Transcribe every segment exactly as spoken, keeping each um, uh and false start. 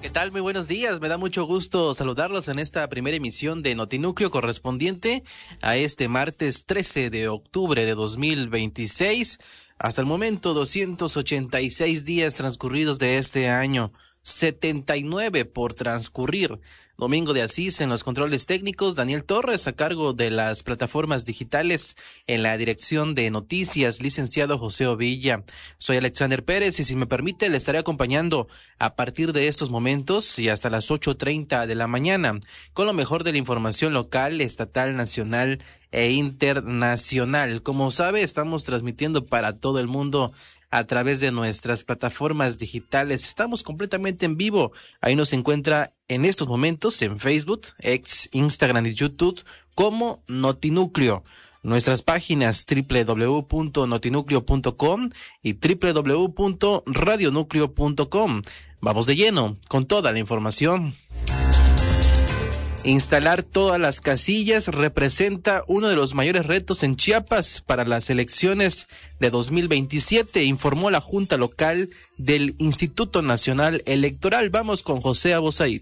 ¿Qué tal? Muy buenos días. Me da mucho gusto saludarlos en esta primera emisión de Notinúcleo correspondiente a este martes trece de octubre de dos mil veintiséis. Hasta el momento, doscientos ochenta y seis días transcurridos de este año, setenta y nueve por transcurrir. Domingo de Asís en los controles técnicos, Daniel Torres a cargo de las plataformas digitales, en la dirección de noticias, licenciado José Ovilla. Soy Alexander Pérez y si me permite le estaré acompañando a partir de estos momentos y hasta las ocho treinta de la mañana con lo mejor de la información local, estatal, nacional e internacional. Como sabe, estamos transmitiendo para todo el mundo a través de nuestras plataformas digitales. Estamos completamente en vivo. Ahí nos encuentra en estos momentos en Facebook, X, Instagram y YouTube como Notinúcleo. Nuestras páginas doble u doble u doble u punto notinúcleo punto com y doble u doble u doble u punto radionúcleo punto com. Vamos de lleno con toda la información. Instalar todas las casillas representa uno de los mayores retos en Chiapas para las elecciones de dos mil veintisiete, informó la Junta Local del Instituto Nacional Electoral. Vamos con José Abosaid.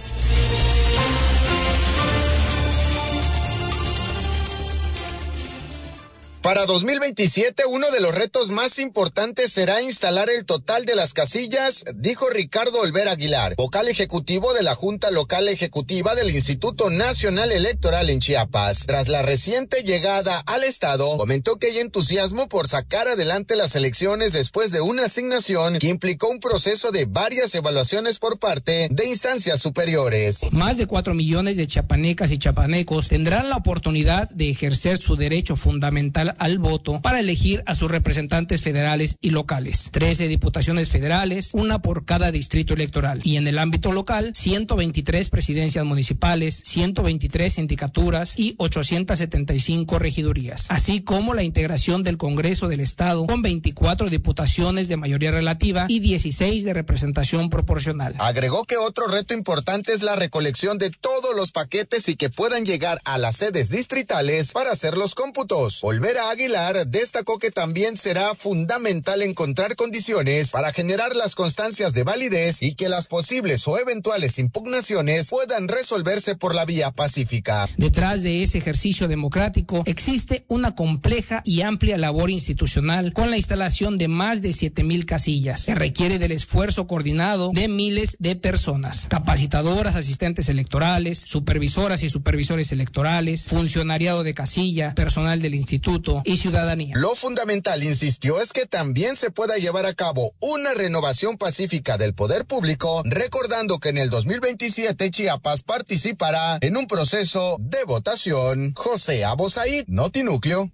Para dos mil veintisiete, uno de los retos más importantes será instalar el total de las casillas, dijo Ricardo Olvera Aguilar, vocal ejecutivo de la Junta Local Ejecutiva del Instituto Nacional Electoral en Chiapas. Tras la reciente llegada al estado, comentó que hay entusiasmo por sacar adelante las elecciones después de una asignación que implicó un proceso de varias evaluaciones por parte de instancias superiores. Más de cuatro millones de chiapanecas y chiapanecos tendrán la oportunidad de ejercer su derecho fundamental al voto para elegir a sus representantes federales y locales. trece diputaciones federales, una por cada distrito electoral. Y en el ámbito local, ciento veintitrés presidencias municipales, ciento veintitrés sindicaturas y ochocientas setenta y cinco regidurías. Así como la integración del Congreso del Estado con veinticuatro diputaciones de mayoría relativa y dieciséis de representación proporcional. Agregó que otro reto importante es la recolección de todos los paquetes y que puedan llegar a las sedes distritales para hacer los cómputos. Olvera Aguilar destacó que también será fundamental encontrar condiciones para generar las constancias de validez y que las posibles o eventuales impugnaciones puedan resolverse por la vía pacífica. Detrás de ese ejercicio democrático existe una compleja y amplia labor institucional con la instalación de más de siete mil casillas, que requiere del esfuerzo coordinado de miles de personas, capacitadoras, asistentes electorales, supervisoras y supervisores electorales, funcionariado de casilla, personal del instituto y ciudadanía. Lo fundamental, insistió, es que también se pueda llevar a cabo una renovación pacífica del poder público, recordando que en el dos mil veintisiete Chiapas participará en un proceso de votación. José Abosaid, Notinúcleo.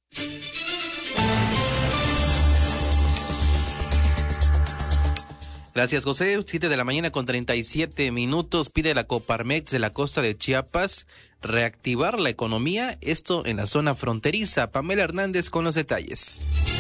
Gracias, José. siete de la mañana con treinta y siete minutos. Pide la Coparmex de la costa de Chiapas reactivar la economía, esto en la zona fronteriza. Pamela Hernández con los detalles.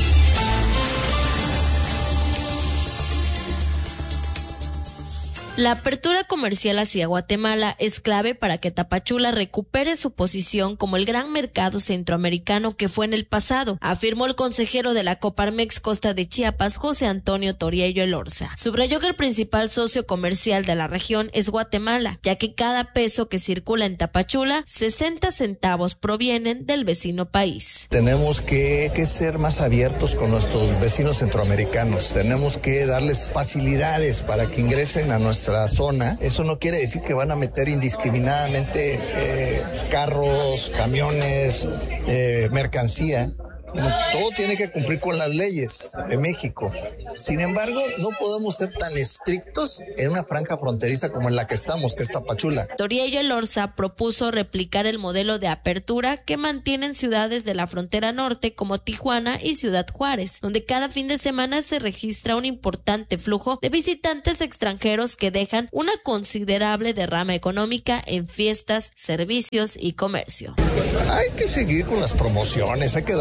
La apertura comercial hacia Guatemala es clave para que Tapachula recupere su posición como el gran mercado centroamericano que fue en el pasado, afirmó el consejero de la Coparmex Costa de Chiapas, José Antonio Toriello Elorza. Subrayó que el principal socio comercial de la región es Guatemala, ya que cada peso que circula en Tapachula, sesenta centavos provienen del vecino país. Tenemos que, que ser más abiertos con nuestros vecinos centroamericanos, tenemos que darles facilidades para que ingresen a nuestra zona. Eso no quiere decir que van a meter indiscriminadamente eh, carros, camiones, eh, mercancía. No, todo tiene que cumplir con las leyes de México. Sin embargo, no podemos ser tan estrictos en una franja fronteriza como en la que estamos, que es Tapachula. Toriello Elorza propuso replicar el modelo de apertura que mantienen ciudades de la frontera norte como Tijuana y Ciudad Juárez, donde cada fin de semana se registra un importante flujo de visitantes extranjeros que dejan una considerable derrama económica en fiestas, servicios y comercio. Hay que seguir con las promociones, hay que dar la apertura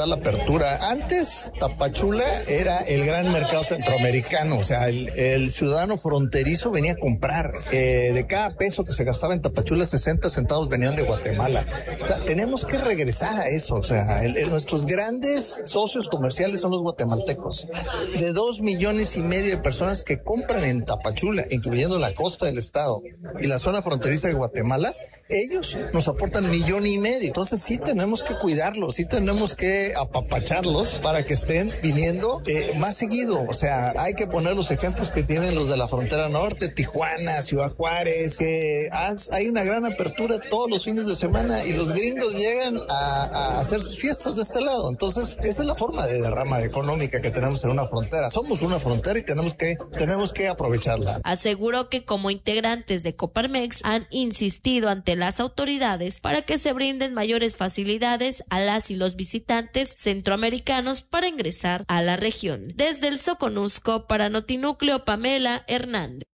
apertura. Antes Tapachula era el gran mercado centroamericano, o sea, el, el ciudadano fronterizo venía a comprar. Eh, de cada peso que se gastaba en Tapachula, sesenta centavos venían de Guatemala. O sea, tenemos que regresar a eso. O sea, el, el, nuestros grandes socios comerciales son los guatemaltecos. De dos millones y medio de personas que compran en Tapachula, incluyendo la costa del estado y la zona fronteriza de Guatemala, ellos nos aportan millón y medio. Entonces sí tenemos que cuidarlos, sí tenemos que apapacharlos para que estén viniendo eh, más seguido. O sea, hay que poner los ejemplos que tienen los de la frontera norte, Tijuana, Ciudad Juárez, que hay una gran apertura todos los fines de semana y los gringos llegan a, a hacer sus fiestas de este lado. Entonces esa es la forma de derrama económica que tenemos en una frontera. Somos una frontera y tenemos que, tenemos que aprovecharla. Aseguró que como integrantes de Coparmex han insistido ante las autoridades para que se brinden mayores facilidades a las y los visitantes centroamericanos para ingresar a la región. Desde el Soconusco, para Notinúcleo, Pamela Hernández.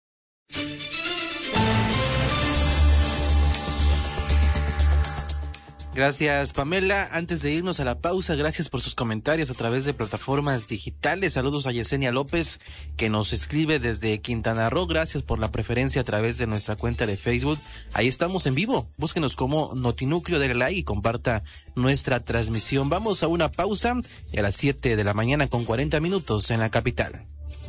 Gracias, Pamela. Antes de irnos a la pausa, gracias por sus comentarios a través de plataformas digitales. Saludos a Yesenia López, que nos escribe desde Quintana Roo. Gracias por la preferencia a través de nuestra cuenta de Facebook. Ahí estamos en vivo. Búsquenos como Notinúcleo, denle like y comparta nuestra transmisión. Vamos a una pausa y a las siete de la mañana con cuarenta minutos en la capital.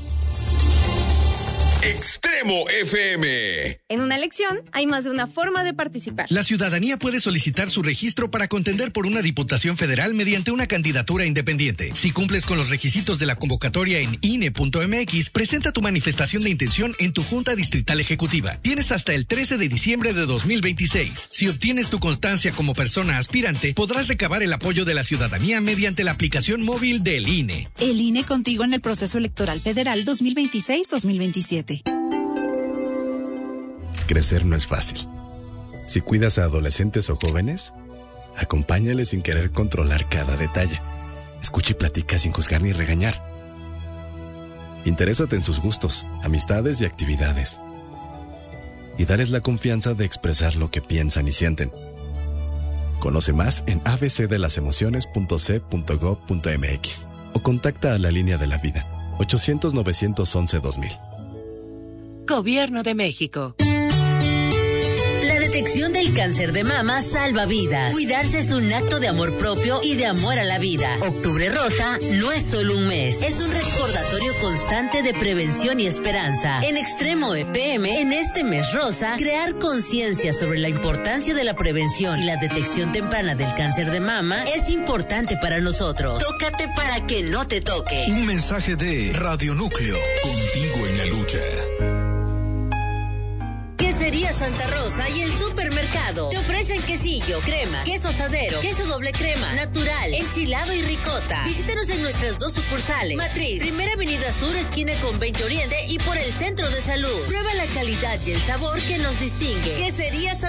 Extremo F M. En una elección hay más de una forma de participar. La ciudadanía puede solicitar su registro para contender por una diputación federal mediante una candidatura independiente. Si cumples con los requisitos de la convocatoria en I N E punto M X, presenta tu manifestación de intención en tu Junta Distrital Ejecutiva. Tienes hasta el trece de diciembre de dos mil veintiséis. Si obtienes tu constancia como persona aspirante, podrás recabar el apoyo de la ciudadanía mediante la aplicación móvil del I N E. El I N E contigo en el proceso electoral federal dos mil veintiséis dos mil veintisiete. Crecer no es fácil. Si cuidas a adolescentes o jóvenes, acompáñales sin querer controlar cada detalle. Escucha y platica sin juzgar ni regañar. Interésate en sus gustos, amistades y actividades. Y dales la confianza de expresar lo que piensan y sienten. Conoce más en a b c de las emociones punto c punto gob punto m x o contacta a la Línea de la Vida ochocientos novecientos once dos mil. Gobierno de México. La detección del cáncer de mama salva vidas. Cuidarse es un acto de amor propio y de amor a la vida. Octubre Rosa no es solo un mes, es un recordatorio constante de prevención y esperanza. En Extremo F M, en este mes rosa, crear conciencia sobre la importancia de la prevención y la detección temprana del cáncer de mama es importante para nosotros. Tócate para que no te toque. Un mensaje de Radio Núcleo, contigo en la lucha. Quesería Santa Rosa y el Supermercado te ofrecen quesillo, crema, queso asadero, queso doble crema, natural, enchilado y ricota. Visítanos en nuestras dos sucursales: Matriz, Primera Avenida Sur, esquina con veinte Oriente, y por el Centro de Salud. Prueba la calidad y el sabor que nos distingue. Quesería Santa